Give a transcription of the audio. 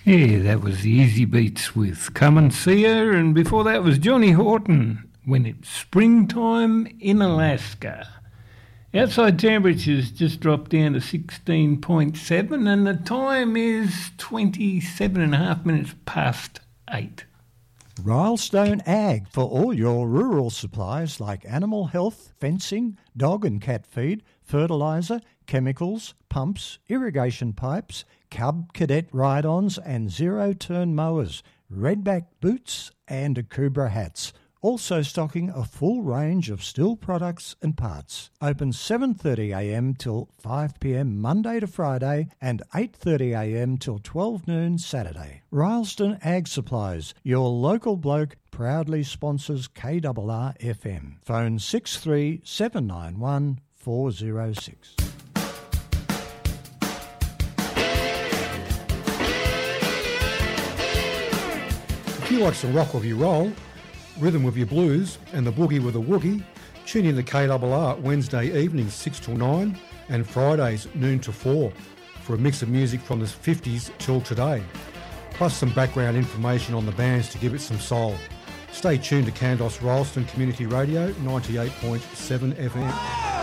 Yeah, that was the Easy Beats with Come and See Her, and before that was Johnny Horton, When It's Springtime in Alaska. Outside temperatures just dropped down to 16.7 and the time is 27.5 minutes past 8. Rylestone Ag for all your rural supplies like animal health, fencing, dog and cat feed, fertiliser, chemicals, pumps, irrigation pipes, Cub Cadet ride-ons and zero-turn mowers, redback boots and Akubra hats. Also stocking a full range of Stihl products and parts. Open 7:30am till 5pm Monday to Friday and 8:30am till 12 noon Saturday. Rylestone Ag Supplies, your local bloke, proudly sponsors KRR FM. Phone 63791 406. If you like some rock with your roll, rhythm with your blues and the boogie with a woogie, tune in to KRR Wednesday evenings 6 till 9 and Fridays noon to 4 for a mix of music from the 50s till today, plus some background information on the bands to give it some soul. Stay tuned to Kandos Rylestone Community Radio 98.7 FM.